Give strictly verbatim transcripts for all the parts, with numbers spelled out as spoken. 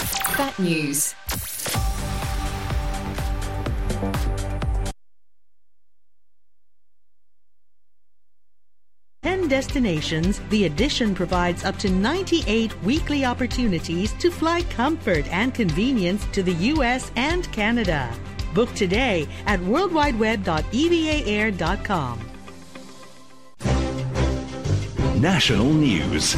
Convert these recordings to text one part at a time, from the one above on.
Fat News. ten destinations, the Edition provides up to ninety-eight weekly opportunities to fly comfort and convenience to the U S and Canada. Book today at world wide web dot e v a air dot com. National News.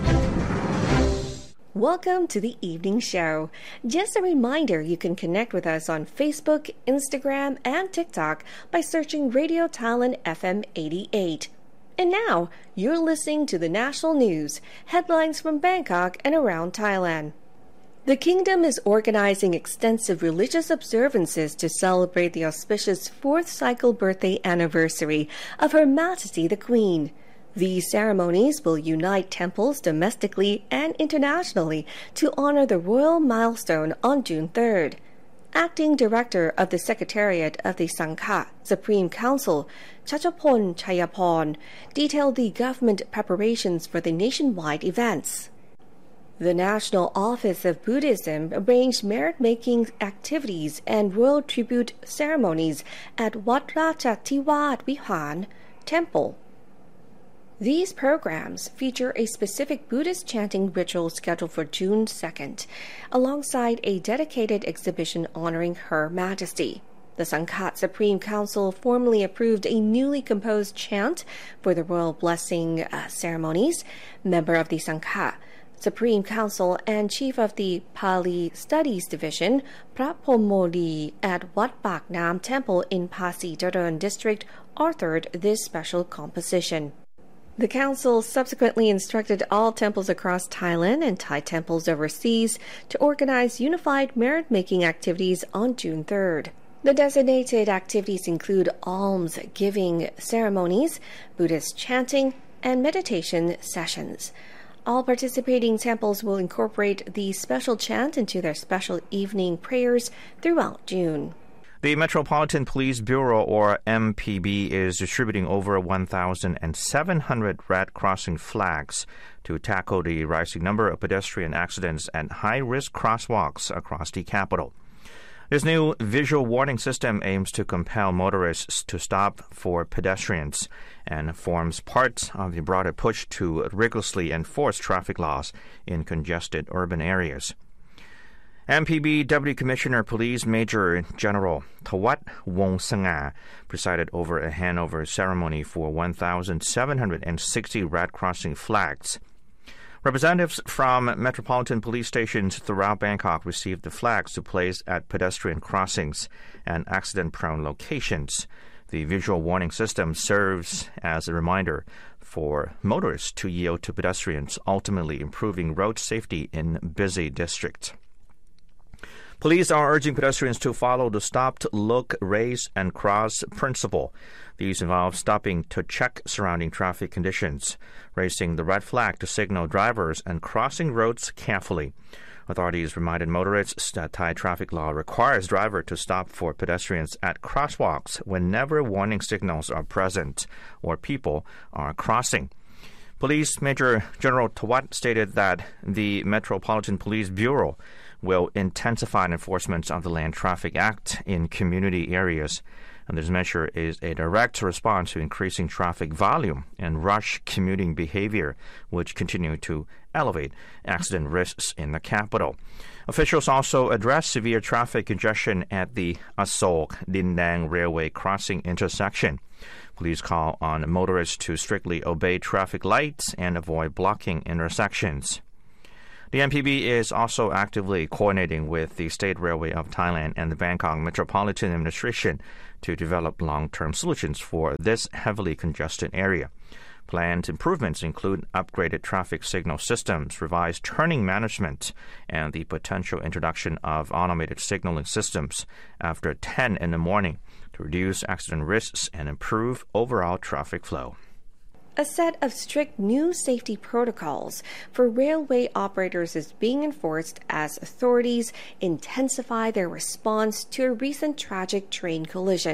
Welcome to the evening show. Just a reminder, you can connect with us on Facebook, Instagram, and TikTok by searching Radio Thailand F M eighty-eight. And now, you're listening to the national news, headlines from Bangkok and around Thailand. The kingdom is organizing extensive religious observances to celebrate the auspicious fourth cycle birthday anniversary of Her Majesty the Queen. These ceremonies will unite temples domestically and internationally to honor the royal milestone on June third. Acting Director of the Secretariat of the Sangha Supreme Council, Chachapon Chayapon, detailed the government preparations for the nationwide events. The National Office of Buddhism arranged merit-making activities and royal tribute ceremonies at Wat Ratchathivāt Vihan Temple. These programs feature a specific Buddhist chanting ritual scheduled for June second, alongside a dedicated exhibition honoring Her Majesty. The Sangha Supreme Council formally approved a newly composed chant for the royal blessing uh, ceremonies. Member of the Sangha Supreme Council and Chief of the Pali Studies Division, Prapomoli at Wat Pak Nam Temple in Pasi Dharan District authored this special composition. The council subsequently instructed all temples across Thailand and Thai temples overseas to organize unified merit-making activities on June third. The designated activities include alms-giving ceremonies, Buddhist chanting, and meditation sessions. All participating temples will incorporate the special chant into their special evening prayers throughout June. The Metropolitan Police Bureau, or M P B, is distributing over one thousand seven hundred red crossing flags to tackle the rising number of pedestrian accidents at high-risk crosswalks across the capital. This new visual warning system aims to compel motorists to stop for pedestrians and forms part of the broader push to rigorously enforce traffic laws in congested urban areas. M P B Deputy Commissioner Police Major General Thawat Wongsangar presided over a handover ceremony for one thousand seven hundred sixty red crossing flags. Representatives from metropolitan police stations throughout Bangkok received the flags to place at pedestrian crossings and accident-prone locations. The visual warning system serves as a reminder for motorists to yield to pedestrians, ultimately improving road safety in busy districts. Police are urging pedestrians to follow the stop, look, raise, and cross principle. These involve stopping to check surrounding traffic conditions, raising the red flag to signal drivers, and crossing roads carefully. Authorities reminded motorists that Thai traffic law requires drivers to stop for pedestrians at crosswalks whenever warning signals are present or people are crossing. Police Major General Thawat stated that the Metropolitan Police Bureau will intensify enforcement of the Land Traffic Act in community areas, and this measure is a direct response to increasing traffic volume and rush commuting behavior, which continue to elevate accident risks in the capital. Officials also addressed severe traffic congestion at the Asok Dindang Railway crossing intersection. Police call on motorists to strictly obey traffic lights and avoid blocking intersections. The M P B is also actively coordinating with the State Railway of Thailand and the Bangkok Metropolitan Administration to develop long-term solutions for this heavily congested area. Planned improvements include upgraded traffic signal systems, revised turning management, and the potential introduction of automated signaling systems after ten in the morning to reduce accident risks and improve overall traffic flow. A set of strict new safety protocols for railway operators is being enforced as authorities intensify their response to a recent tragic train collision.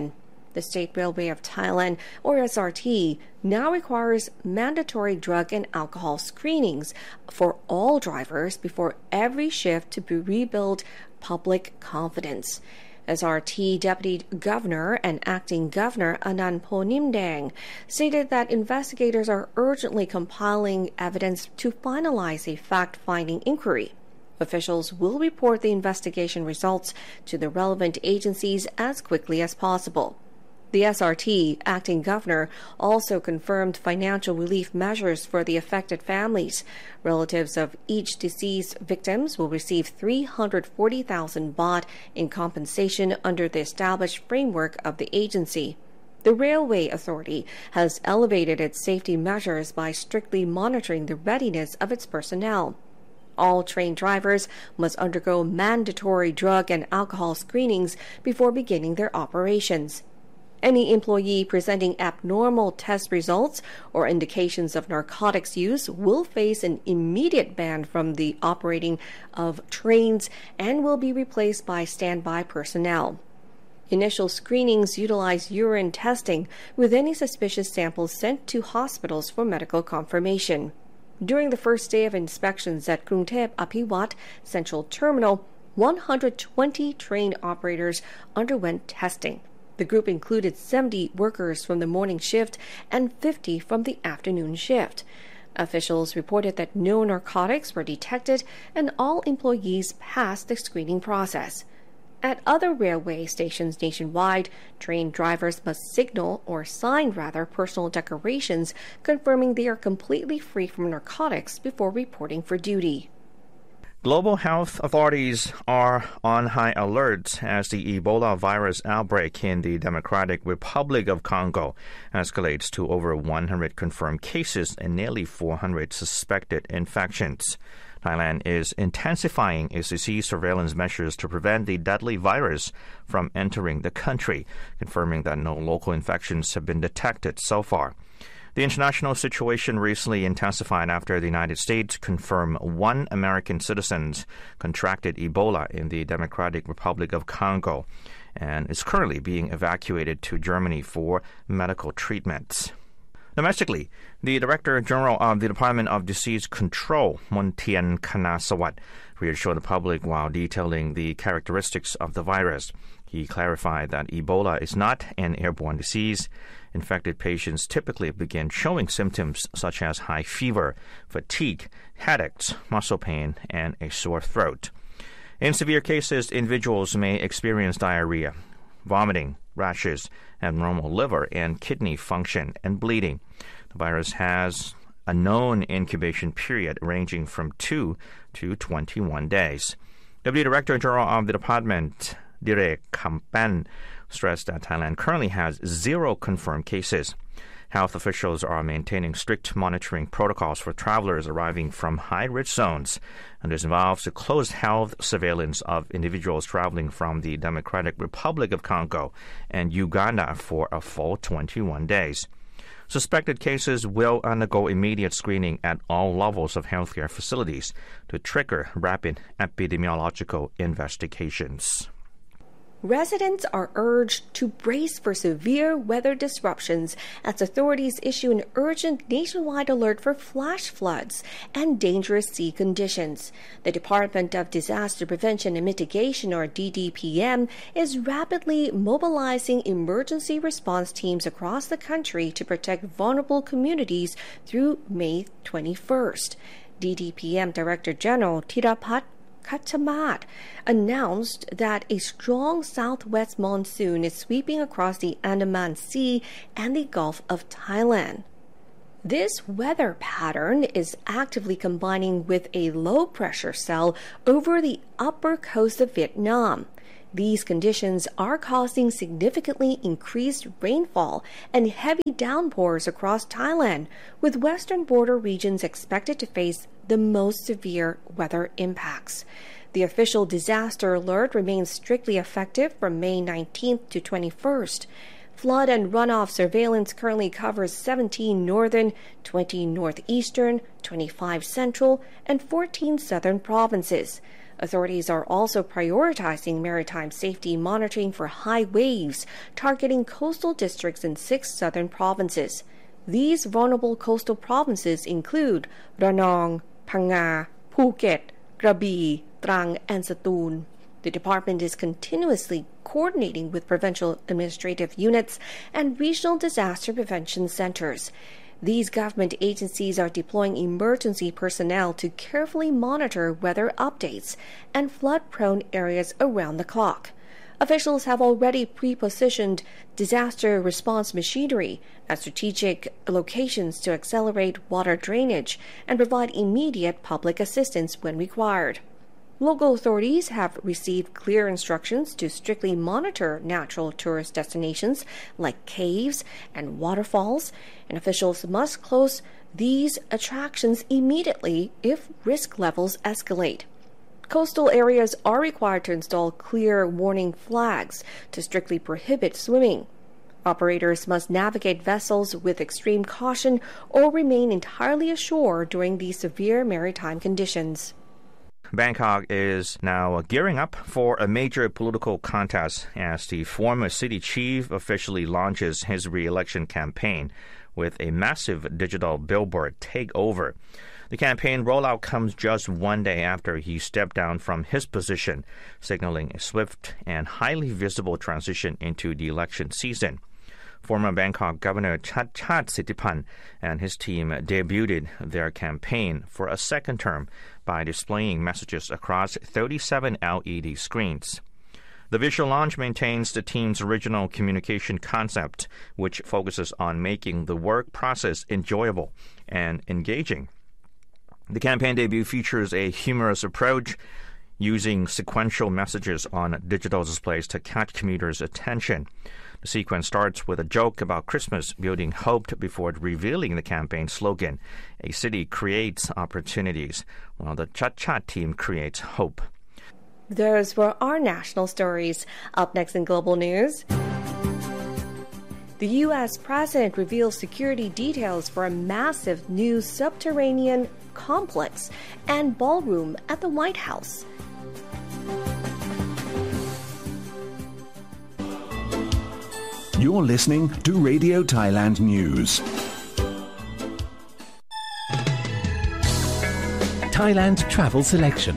The State Railway of Thailand, or S R T, now requires mandatory drug and alcohol screenings for all drivers before every shift to rebuild public confidence. S R T Deputy Governor and Acting Governor Anand Ponimdang stated that investigators are urgently compiling evidence to finalize a fact-finding inquiry. Officials will report the investigation results to the relevant agencies as quickly as possible. The S R T acting governor also confirmed financial relief measures for the affected families. Relatives of each deceased victims will receive three hundred forty thousand baht in compensation under the established framework of the agency. The Railway Authority has elevated its safety measures by strictly monitoring the readiness of its personnel. All train drivers must undergo mandatory drug and alcohol screenings before beginning their operations. Any employee presenting abnormal test results or indications of narcotics use will face an immediate ban from the operating of trains and will be replaced by standby personnel. Initial screenings utilize urine testing, with any suspicious samples sent to hospitals for medical confirmation. During the first day of inspections at Krungthep Aphiwat Central Terminal, one hundred twenty train operators underwent testing. The group included seventy workers from the morning shift and fifty from the afternoon shift. Officials reported that no narcotics were detected and all employees passed the screening process. At other railway stations nationwide, train drivers must signal or sign rather personal declarations confirming they are completely free from narcotics before reporting for duty. Global health authorities are on high alert as the Ebola virus outbreak in the Democratic Republic of Congo escalates to over one hundred confirmed cases and nearly four hundred suspected infections. Thailand is intensifying its disease surveillance measures to prevent the deadly virus from entering the country, confirming that no local infections have been detected so far. The international situation recently intensified after the United States confirmed one American citizen contracted Ebola in the Democratic Republic of Congo and is currently being evacuated to Germany for medical treatments. Domestically, the Director General of the Department of Disease Control, Montien Kanasawat, reassured the public while detailing the characteristics of the virus. He clarified that Ebola is not an airborne disease. Infected patients typically begin showing symptoms such as high fever, fatigue, headaches, muscle pain, and a sore throat. In severe cases, individuals may experience diarrhea, vomiting, rashes, abnormal liver and kidney function, and bleeding. The virus has a known incubation period ranging from two to twenty-one days. Deputy Director General of the Department, Direk Kampan, stressed that Thailand currently has zero confirmed cases. Health officials are maintaining strict monitoring protocols for travelers arriving from high-risk zones, and this involves the close health surveillance of individuals traveling from the Democratic Republic of Congo and Uganda for a full twenty-one days. Suspected cases will undergo immediate screening at all levels of healthcare facilities to trigger rapid epidemiological investigations. Residents are urged to brace for severe weather disruptions as authorities issue an urgent nationwide alert for flash floods and dangerous sea conditions. The Department of Disaster Prevention and Mitigation, or D D P M, is rapidly mobilizing emergency response teams across the country to protect vulnerable communities through May twenty-first. D D P M Director General Thirapat Khachamat announced that a strong southwest monsoon is sweeping across the Andaman Sea and the Gulf of Thailand. This weather pattern is actively combining with a low-pressure cell over the upper coast of Vietnam. These conditions are causing significantly increased rainfall and heavy downpours across Thailand, with western border regions expected to face the most severe weather impacts. The official disaster alert remains strictly effective from May nineteenth to twenty-first. Flood and runoff surveillance currently covers seventeen northern, twenty northeastern, twenty-five central, and fourteen southern provinces. Authorities are also prioritizing maritime safety monitoring for high waves, targeting coastal districts in six southern provinces. These vulnerable coastal provinces include Ranong, Phang Nga, Phuket, Krabi, Trang, and Satun. The department is continuously coordinating with provincial administrative units and regional disaster prevention centers. These government agencies are deploying emergency personnel to carefully monitor weather updates and flood-prone areas around the clock. Officials have already pre-positioned disaster response machinery at strategic locations to accelerate water drainage and provide immediate public assistance when required. Local authorities have received clear instructions to strictly monitor natural tourist destinations like caves and waterfalls, and officials must close these attractions immediately if risk levels escalate. Coastal areas are required to install clear warning flags to strictly prohibit swimming. Operators must navigate vessels with extreme caution or remain entirely ashore during these severe maritime conditions. Bangkok is now gearing up for a major political contest as the former city chief officially launches his re-election campaign with a massive digital billboard takeover. The campaign rollout comes just one day after he stepped down from his position, signaling a swift and highly visible transition into the election season. Former Bangkok Governor Chhatchhat Sittipan and his team debuted their campaign for a second term by displaying messages across thirty-seven L E D screens. The visual launch maintains the team's original communication concept, which focuses on making the work process enjoyable and engaging. The campaign debut features a humorous approach, using sequential messages on digital displays to catch commuters' attention. The sequence starts with a joke about Christmas, building hope before revealing the campaign slogan, "A city creates opportunities," while the Chhatchhat team creates hope. Those were our national stories. Up next in Global News, the U S president reveals security details for a massive new subterranean complex and ballroom at the White House. You're listening to Radio Thailand News. Thailand Travel Selection.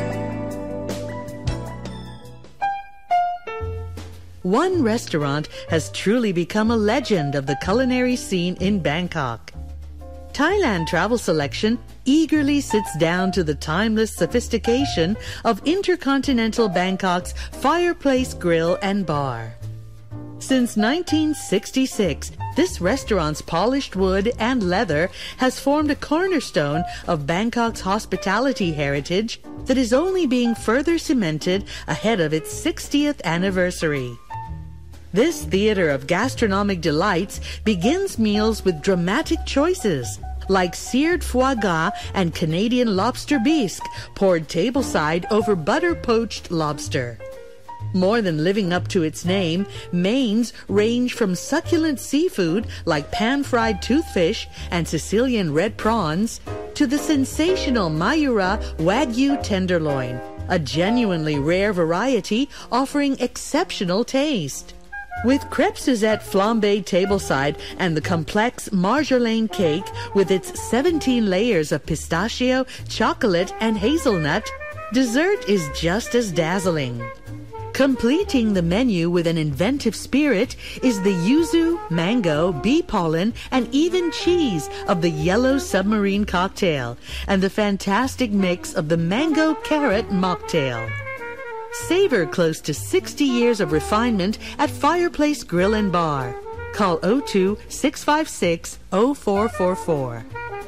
One restaurant has truly become a legend of the culinary scene in Bangkok. Thailand Travel Selection eagerly sits down to the timeless sophistication of Intercontinental Bangkok's Fireplace Grill and Bar. Since nineteen sixty-six, this restaurant's polished wood and leather has formed a cornerstone of Bangkok's hospitality heritage that is only being further cemented ahead of its sixtieth anniversary. This theater of gastronomic delights begins meals with dramatic choices, like seared foie gras and Canadian lobster bisque poured tableside over butter-poached lobster. More than living up to its name, mains range from succulent seafood like pan-fried toothfish and Sicilian red prawns to the sensational Mayura Wagyu tenderloin, a genuinely rare variety offering exceptional taste. With crêpe Suzette flambéed tableside and the complex marjolaine cake with its seventeen layers of pistachio, chocolate, and hazelnut, dessert is just as dazzling. Completing the menu with an inventive spirit is the yuzu, mango, bee pollen, and even cheese of the Yellow Submarine cocktail and the fantastic mix of the mango carrot mocktail. Savor close to sixty years of refinement at Fireplace Grill and Bar. Call oh two, six five six, oh four four four.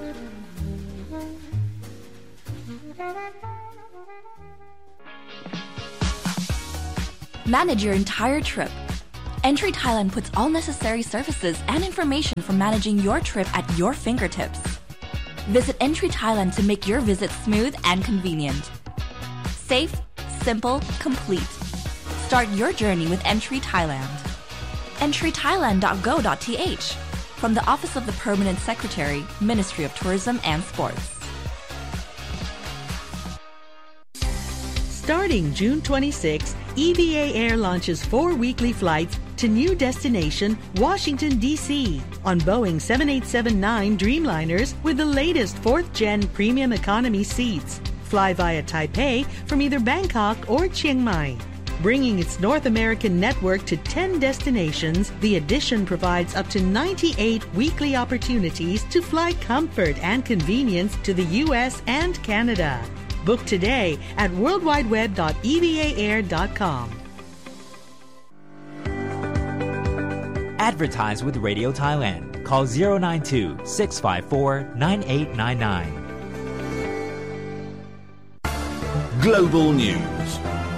Manage your entire trip. Entry Thailand puts all necessary services and information for managing your trip at your fingertips. Visit Entry Thailand to make your visit smooth and convenient. Safe, simple, complete. Start your journey with Entry Thailand. entry thailand dot go dot t h. From the Office of the Permanent Secretary, Ministry of Tourism and Sports. Starting June twenty-sixth, E V A Air launches four weekly flights to new destination, Washington, D C on Boeing seven eighty-seven nine Dreamliners with the latest fourth-gen premium economy seats. Fly via Taipei from either Bangkok or Chiang Mai. Bringing its North American network to ten destinations, the Edition provides up to ninety-eight weekly opportunities to fly comfort and convenience to the U S and Canada. Book today at world wide web dot e v a air dot com. Advertise with Radio Thailand. Call zero nine two, six five four, nine eight nine nine. Global News.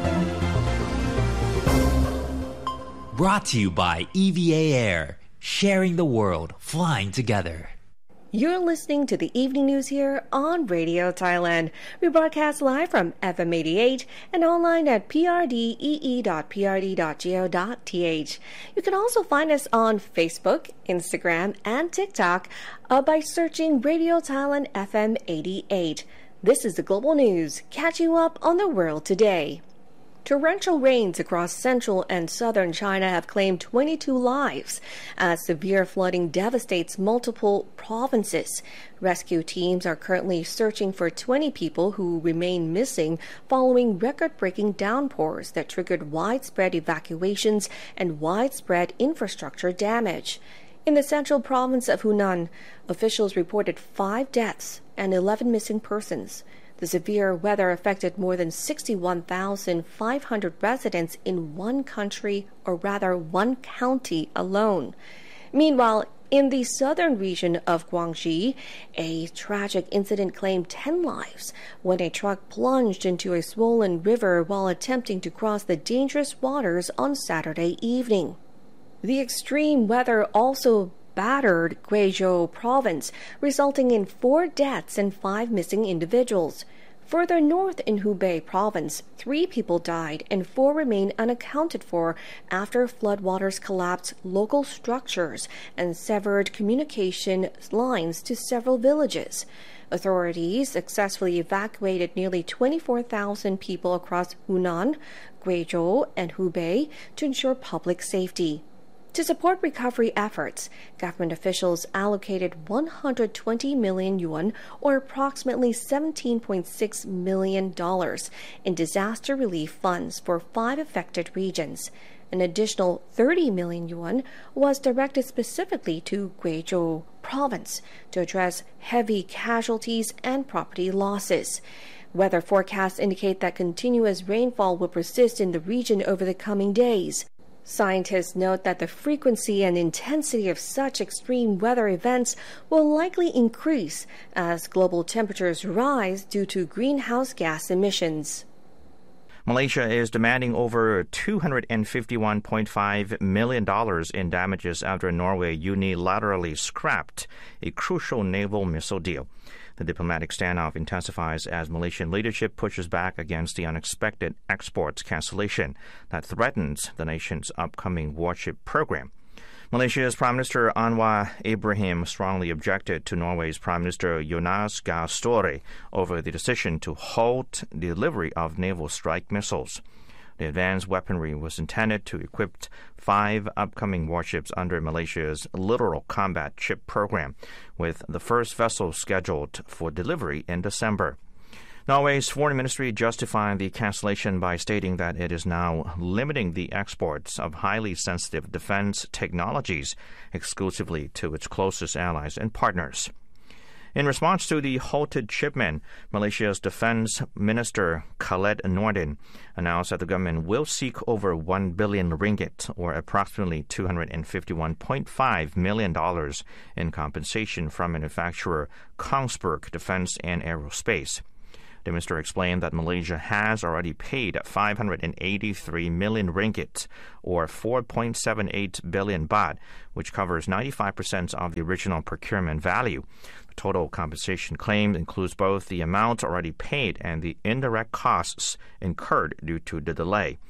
Brought to you by E V A Air. Sharing the world, flying together. You're listening to the evening news here on Radio Thailand. We broadcast live from F M eighty-eight and online at p r d e e dot p r d dot go dot t h. You can also find us on Facebook, Instagram, and TikTok uh, by searching Radio Thailand F M eighty-eight. This is the Global News, catching you up on the world today. Torrential rains across central and southern China have claimed twenty-two lives as severe flooding devastates multiple provinces. Rescue teams are currently searching for twenty people who remain missing following record-breaking downpours that triggered widespread evacuations and widespread infrastructure damage. In the central province of Hunan, officials reported five deaths and eleven missing persons. The severe weather affected more than sixty-one thousand five hundred residents in one country, or rather one county alone. Meanwhile, in the southern region of Guangxi, a tragic incident claimed ten lives when a truck plunged into a swollen river while attempting to cross the dangerous waters on Saturday evening. The extreme weather also battered Guizhou province, resulting in four deaths and five missing individuals. Further north in Hubei province, three people died and four remain unaccounted for after floodwaters collapsed local structures and severed communication lines to several villages. Authorities successfully evacuated nearly twenty-four thousand people across Hunan, Guizhou, and Hubei to ensure public safety. To support recovery efforts, government officials allocated one hundred twenty million yuan, or approximately seventeen point six million dollars, in disaster relief funds for five affected regions. An additional thirty million yuan was directed specifically to Guizhou province to address heavy casualties and property losses. Weather forecasts indicate that continuous rainfall will persist in the region over the coming days. Scientists note that the frequency and intensity of such extreme weather events will likely increase as global temperatures rise due to greenhouse gas emissions. Malaysia is demanding over two hundred fifty-one point five million dollars in damages after Norway unilaterally scrapped a crucial naval missile deal. The diplomatic standoff intensifies as Malaysian leadership pushes back against the unexpected exports cancellation that threatens the nation's upcoming warship program. Malaysia's Prime Minister Anwar Ibrahim strongly objected to Norway's Prime Minister Jonas Gahr Støre over the decision to halt the delivery of naval strike missiles. The advanced weaponry was intended to equip five upcoming warships under Malaysia's Littoral Combat Ship Program, with the first vessel scheduled for delivery in December. Norway's foreign ministry justified the cancellation by stating that it is now limiting the exports of highly sensitive defense technologies exclusively to its closest allies and partners. In response to the halted shipment, Malaysia's Defense Minister Khaled Nordin announced that the government will seek over one billion ringgit, or approximately two hundred fifty-one point five million dollars, in compensation from manufacturer Kongsberg Defense and Aerospace. The minister explained that Malaysia has already paid five hundred eighty-three million ringgit, or four point seven eight billion baht, which covers ninety-five percent of the original procurement value. The total compensation claim includes both the amount already paid and the indirect costs incurred due to the delay.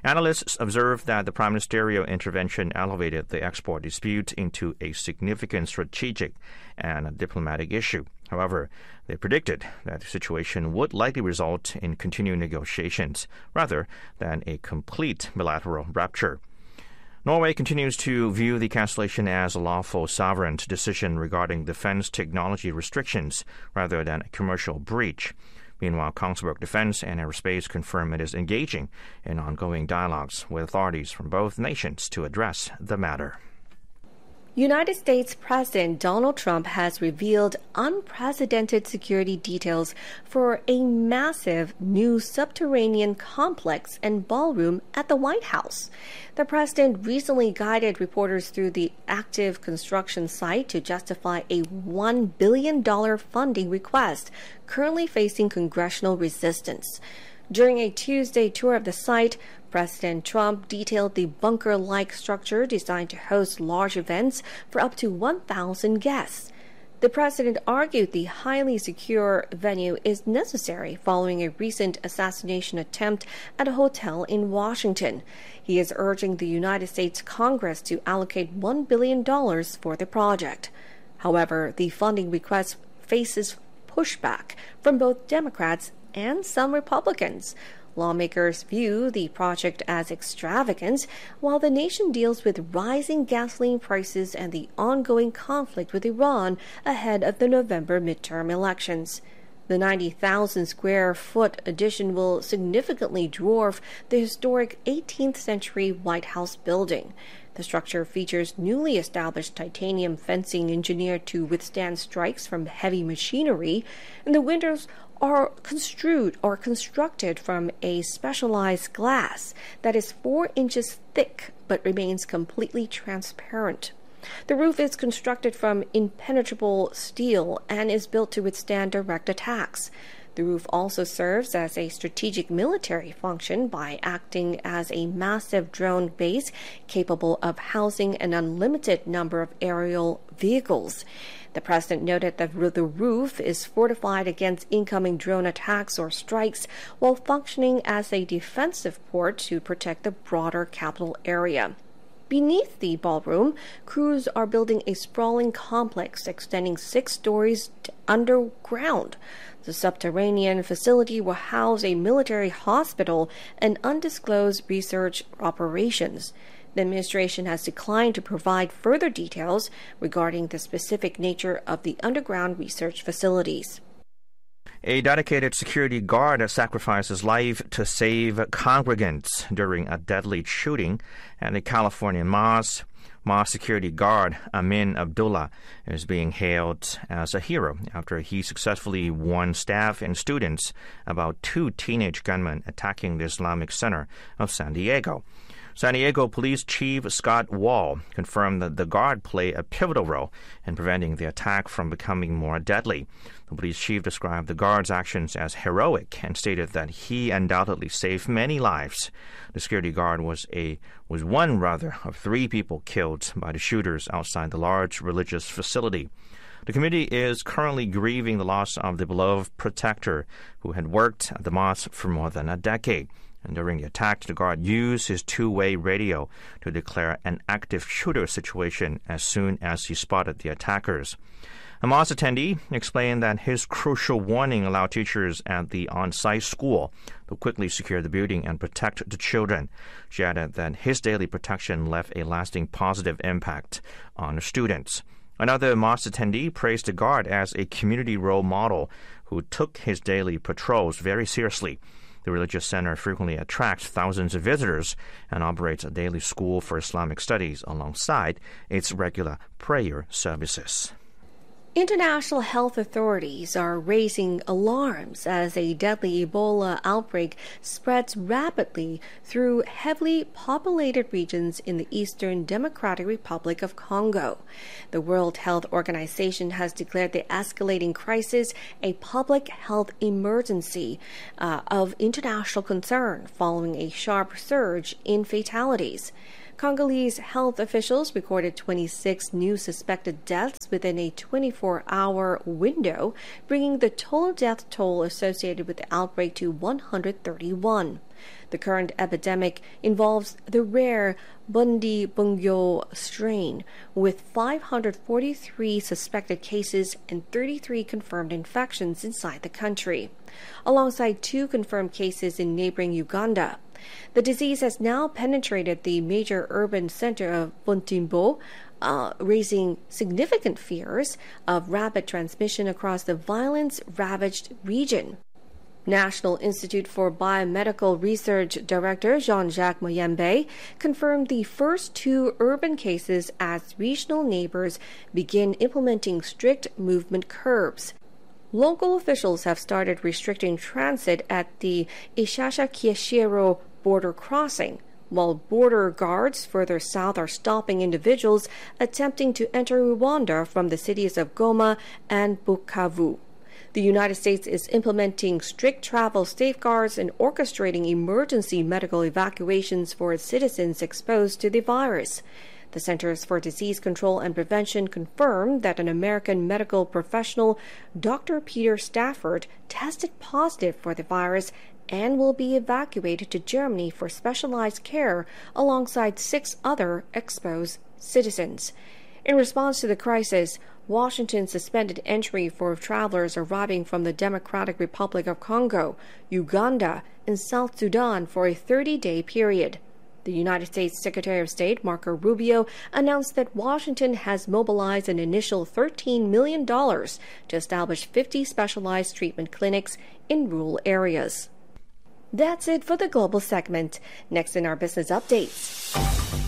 Analysts observe that the prime ministerial intervention elevated the export dispute into a significant strategic and a diplomatic issue. However, they predicted that the situation would likely result in continued negotiations rather than a complete bilateral rupture. Norway continues to view the cancellation as a lawful sovereign decision regarding defense technology restrictions rather than a commercial breach. Meanwhile, Kongsberg Defense and Aerospace confirm it is engaging in ongoing dialogues with authorities from both nations to address the matter. United States President Donald Trump has revealed unprecedented security details for a massive new subterranean complex and ballroom at the White House. The president recently guided reporters through the active construction site to justify a one billion dollars funding request currently facing congressional resistance. During a Tuesday tour of the site, President Trump detailed the bunker-like structure designed to host large events for up to one thousand guests. The president argued the highly secure venue is necessary following a recent assassination attempt at a hotel in Washington. He is urging the United States Congress to allocate one billion dollars for the project. However, the funding request faces pushback from both Democrats and some Republicans. Lawmakers view the project as extravagant, while the nation deals with rising gasoline prices and the ongoing conflict with Iran ahead of the November midterm elections. The ninety thousand square foot addition will significantly dwarf the historic eighteenth century White House building. The structure features newly established titanium fencing engineered to withstand strikes from heavy machinery, and the windows are construed or constructed from a specialized glass that is four inches thick but remains completely transparent. The roof is constructed from impenetrable steel and is built to withstand direct attacks. The roof also serves as a strategic military function by acting as a massive drone base capable of housing an unlimited number of aerial vehicles. The president noted that the roof is fortified against incoming drone attacks or strikes while functioning as a defensive port to protect the broader capital area. Beneath the ballroom, crews are building a sprawling complex extending six stories underground. The subterranean facility will house a military hospital and undisclosed research operations. The administration has declined to provide further details regarding the specific nature of the underground research facilities. A dedicated security guard sacrificed his life to save congregants during a deadly shooting at a California mosque. Mosque security guard Amin Abdullah is being hailed as a hero after he successfully warned staff and students about two teenage gunmen attacking the Islamic Center of San Diego. San Diego Police Chief Scott Wall confirmed that the guard played a pivotal role in preventing the attack from becoming more deadly. The police chief described the guard's actions as heroic and stated that he undoubtedly saved many lives. The security guard was a was one rather of three people killed by the shooters outside the large religious facility. The community is currently grieving the loss of the beloved protector who had worked at the mosque for more than a decade. And during the attack, the guard used his two-way radio to declare an active shooter situation as soon as he spotted the attackers. A mosque attendee explained that his crucial warning allowed teachers at the on-site school to quickly secure the building and protect the children. She added that his daily protection left a lasting positive impact on the students. Another mosque attendee praised the guard as a community role model who took his daily patrols very seriously. The religious center frequently attracts thousands of visitors and operates a daily school for Islamic studies alongside its regular prayer services. International health authorities are raising alarms as a deadly Ebola outbreak spreads rapidly through heavily populated regions in the Eastern Democratic Republic of Congo. The World Health Organization has declared the escalating crisis a public health emergency uh, of international concern following a sharp surge in fatalities. Congolese health officials recorded twenty-six new suspected deaths within a twenty-four hour window, bringing the total death toll associated with the outbreak to one hundred thirty-one. The current epidemic involves the rare Bundibugyo strain, with five hundred forty-three suspected cases and thirty-three confirmed infections inside the country, alongside two confirmed cases in neighboring Uganda. The disease has now penetrated the major urban center of Butembo, uh, raising significant fears of rapid transmission across the violence-ravaged region. National Institute for Biomedical Research Director Jean-Jacques Moyembe confirmed the first two urban cases as regional neighbors begin implementing strict movement curbs. Local officials have started restricting transit at the Ishasha-Kieshiro border crossing, while border guards further south are stopping individuals attempting to enter Rwanda from the cities of Goma and Bukavu. The United States is implementing strict travel safeguards and orchestrating emergency medical evacuations for its citizens exposed to the virus. The Centers for Disease Control and Prevention confirmed that an American medical professional, Doctor Peter Stafford, tested positive for the virus and will be evacuated to Germany for specialized care alongside six other exposed citizens. In response to the crisis, Washington suspended entry for travelers arriving from the Democratic Republic of Congo, Uganda, and South Sudan for a thirty-day period. The United States Secretary of State Marco Rubio announced that Washington has mobilized an initial thirteen million dollars to establish fifty specialized treatment clinics in rural areas. That's it for the global segment. Next in our business updates.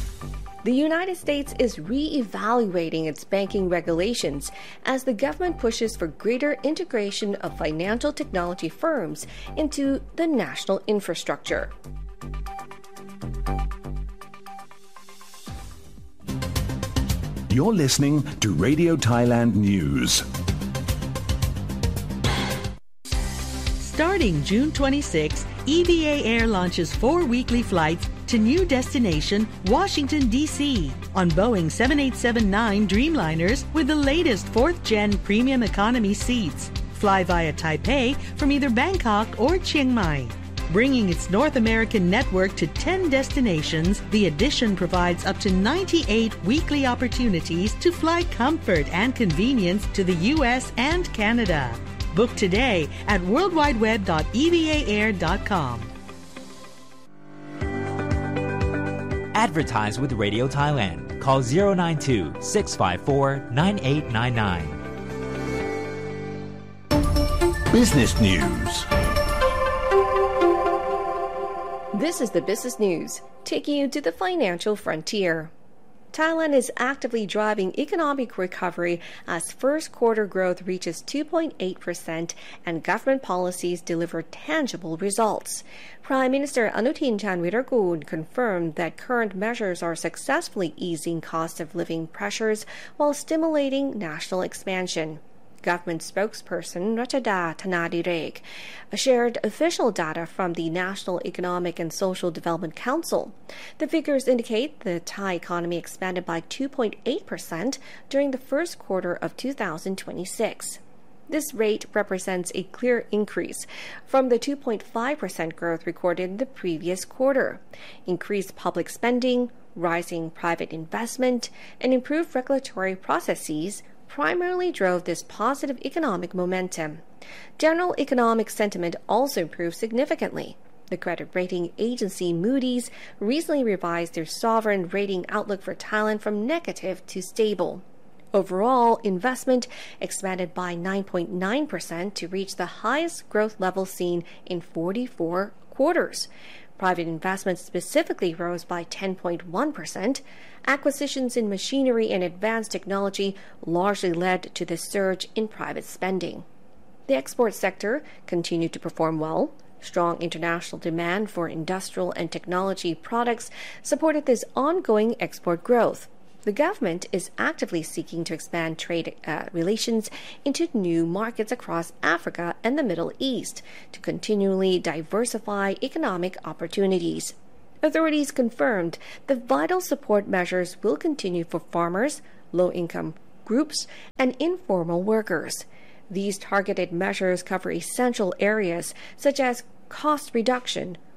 The United States is re-evaluating its banking regulations as the government pushes for greater integration of financial technology firms into the national infrastructure. You're listening to Radio Thailand News. Starting June twenty-sixth, E V A Air launches four weekly flights to new destination, Washington, D C on Boeing seven eight seven nine Dreamliners with the latest fourth-gen premium economy seats. Fly via Taipei from either Bangkok or Chiang Mai. Bringing its North American network to ten destinations, the Edition provides up to ninety-eight weekly opportunities to fly comfort and convenience to the U S and Canada. Book today at world wide web dot e v a air dot com. Advertise with Radio Thailand. Call zero nine two, six five four, nine eight nine nine. Business News. This is the Business News, taking you to the financial frontier. Thailand is actively driving economic recovery as first quarter growth reaches two point eight percent and government policies deliver tangible results. Prime Minister Anutin Chanvirakul confirmed that current measures are successfully easing cost of living pressures while stimulating national expansion. Government spokesperson Rachada Thanadirek shared official data from the National Economic and Social Development Council. The figures indicate the Thai economy expanded by two point eight percent during the first quarter of two thousand twenty-six. This rate represents a clear increase from the two point five percent growth recorded in the previous quarter. Increased public spending, rising private investment, and improved regulatory processes primarily drove this positive economic momentum. General economic sentiment also improved significantly. The credit rating agency Moody's recently revised their sovereign rating outlook for Thailand from negative to stable. Overall, investment expanded by nine point nine percent to reach the highest growth level seen in forty-four quarters. Private investment specifically rose by ten point one percent. Acquisitions in machinery and advanced technology largely led to the surge in private spending. The export sector continued to perform well. Strong international demand for industrial and technology products supported this ongoing export growth. The government is actively seeking to expand trade uh, relations into new markets across Africa and the Middle East to continually diversify economic opportunities. Authorities confirmed that vital support measures will continue for farmers, low-income groups, and informal workers. These targeted measures cover essential areas such as cost reduction,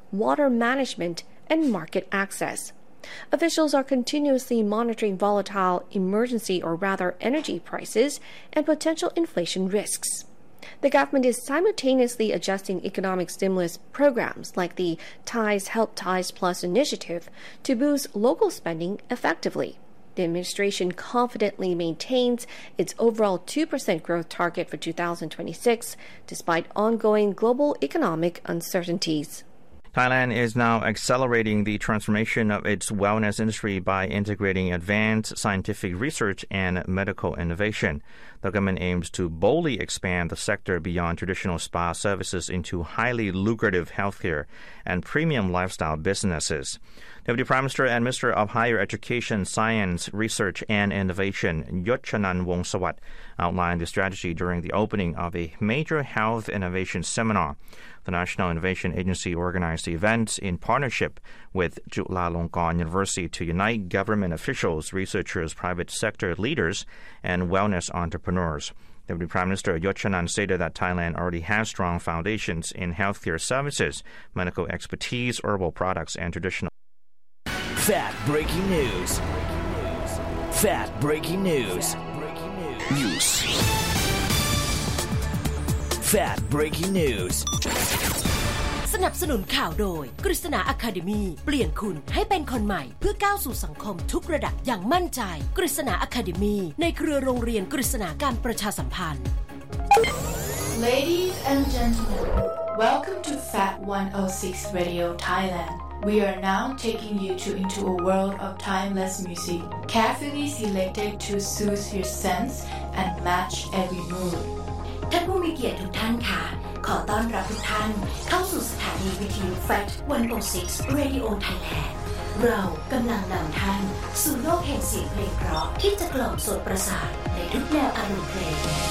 water management, and market access. Officials are continuously monitoring volatile emergency or rather energy prices and potential inflation risks. The government is simultaneously adjusting economic stimulus programs like the Ties Help Ties Plus initiative to boost local spending effectively. The administration confidently maintains its overall two percent growth target for two thousand twenty-six, despite ongoing global economic uncertainties. Thailand is now accelerating the transformation of its wellness industry by integrating advanced scientific research and medical innovation. The government aims to boldly expand the sector beyond traditional spa services into highly lucrative healthcare and premium lifestyle businesses. Deputy Prime Minister and Minister of Higher Education, Science, Research and Innovation, Yochanan Wongsawat, outlined the strategy during the opening of a major health innovation seminar. The National Innovation Agency organized the event in partnership with Chulalongkorn University to unite government officials, researchers, private sector leaders, and wellness entrepreneurs. Deputy Prime Minister Yochanan stated that Thailand already has strong foundations in healthcare services, medical expertise, herbal products, and traditional. Fact breaking news. Fact breaking news. News. Fact breaking news. สนับสนุนข่าวโดยกฤษณาอะคาเดมีเปลี่ยนคุณให้เป็นคนใหม่เพื่อก้าวสู่สังคมทุกระดับอย่างมั่นใจกฤษณาอะคาเดมีในเครือโรงเรียนกฤษณาการประชาสัมพันธ์ Ladies and gentlemen, welcome to Fat one oh six Radio Thailand. We are now taking you to into a world of timeless music, carefully selected to soothe your sense and match every mood. ท่านผู้มีเกียรติทุกท่านค่ะขอต้อนรับทุกท่านเข้าสู่สถานีวิทยุ Fat one oh six Radio Thailand เรากำลังนำท่านสู่โลกแห่งเสียงเพลงเพราะที่จะกล่อมโสตประสาทในทุกแนวอารมณ์เพลง